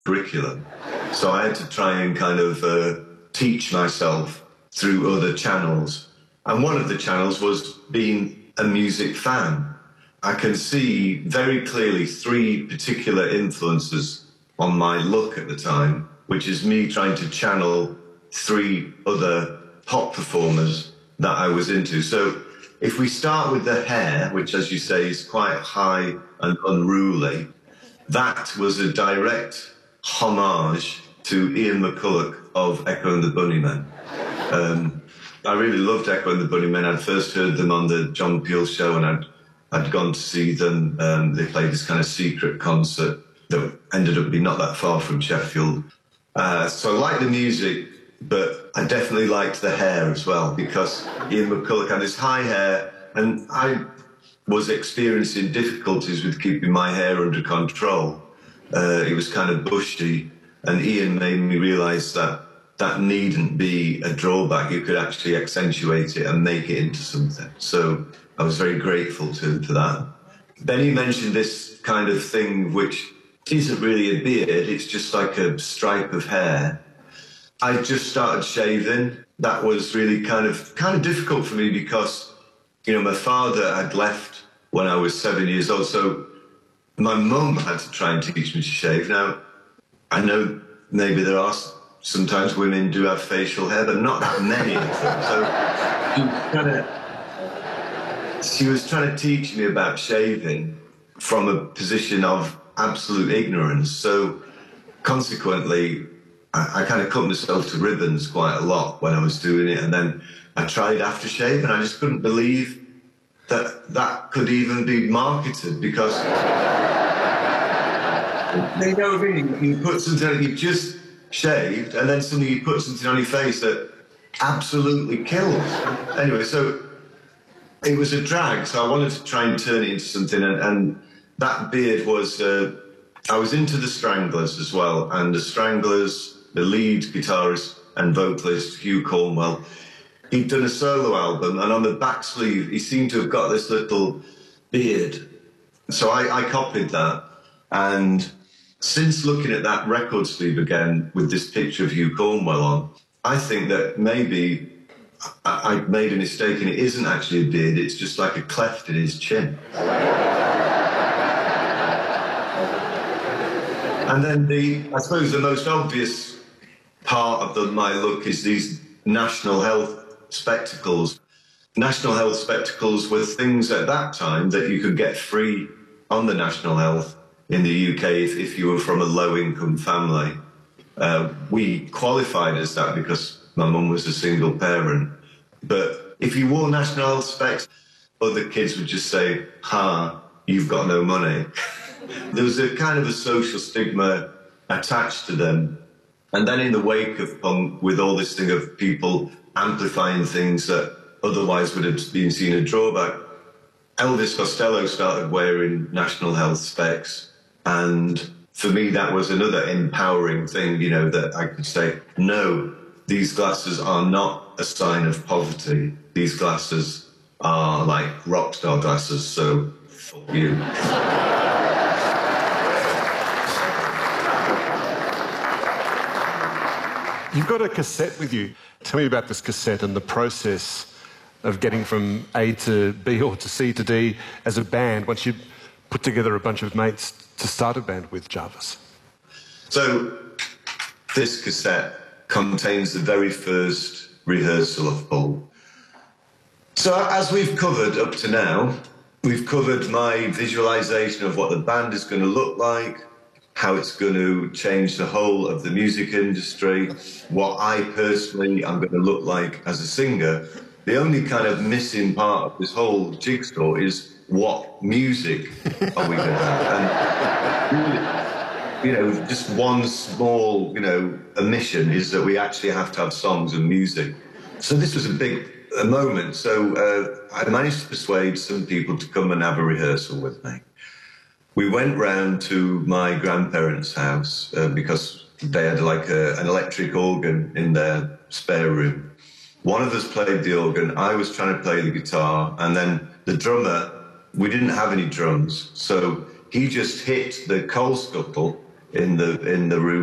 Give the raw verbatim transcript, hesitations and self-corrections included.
curriculum. So I had to try and kind of uh, teach myself through other channels. And one of the channels was being a music fan. I can see very clearly three particular influences on my look at the time, which is me trying to channel three other pop performers that I was into. So if we start with the hair, which, as you say, is quite high and unruly, that was a direct homage to Ian McCulloch of Echo and the Bunnymen. Um, I really loved Echo and the Bunnymen. I'd first heard them on the John Peel show, and I'd, I'd gone to see them. Um, they played this kind of secret concert that ended up being not that far from Sheffield. Uh, so I liked the music, but I definitely liked the hair as well, because Ian McCulloch had this high hair, and I was experiencing difficulties with keeping my hair under control. Uh, it was kind of bushy, and Ian made me realise that that needn't be a drawback. You could actually accentuate it and make it into something. So I was very grateful to him for that. Then he mentioned this kind of thing which isn't really a beard, it's just like a stripe of hair. I just started shaving. That was really kind of kind of difficult for me because, you know, my father had left when I was seven years old, so my mum had to try and teach me to shave. Now, I know maybe there are sometimes women do have facial hair, but not that many of them. So she was trying to, she was trying to teach me about shaving from a position of absolute ignorance. So consequently, I, I kind of cut myself to ribbons quite a lot when I was doing it. And then I tried aftershave, and I just couldn't believe that that could even be marketed, because you know what I mean? You put something on, you just shaved, and then suddenly you put something on your face that absolutely kills. Anyway, so it was a drag, so I wanted to try and turn it into something, and, and that beard was, uh, I was into the Stranglers as well, and the Stranglers, the lead guitarist and vocalist, Hugh Cornwell, he'd done a solo album, and on the back sleeve, he seemed to have got this little beard. So I, I copied that, and since looking at that record sleeve again with this picture of Hugh Cornwell on, I think that maybe I, I made a mistake, and it isn't actually a beard, it's just like a cleft in his chin. And then the, I suppose the most obvious part of the, my look is these national health spectacles. National health spectacles were things at that time that you could get free on the National Health in the U K if, if you were from a low-income family. Uh, we qualified as that because my mum was a single parent. But if you wore National Health specs, other kids would just say, ha, you've got no money. There was a kind of a social stigma attached to them. And then in the wake of punk, with all this thing of people amplifying things that otherwise would have been seen a drawback, Elvis Costello started wearing National Health specs. And for me, that was another empowering thing, you know, that I could say, no, these glasses are not a sign of poverty. These glasses are like rock star glasses, so fuck you. You've got a cassette with you. Tell me about this cassette and the process of getting from A to B or to C to D as a band once you put together a bunch of mates to start a band with Jarvis. So this cassette contains the very first rehearsal of Paul. So as we've covered up to now, we've covered my visualisation of what the band is going to look like, how it's going to change the whole of the music industry, what I personally am going to look like as a singer. The only kind of missing part of this whole jigsaw is what music are we going to have? And, you know, just one small, you know, omission is that we actually have to have songs and music. So this was a big a moment. So uh, I managed to persuade some people to come and have a rehearsal with me. We went round to my grandparents' house uh, because they had like a, an electric organ in their spare room. One of us played the organ, I was trying to play the guitar, and then the drummer, we didn't have any drums, so he just hit the coal scuttle in the in the room.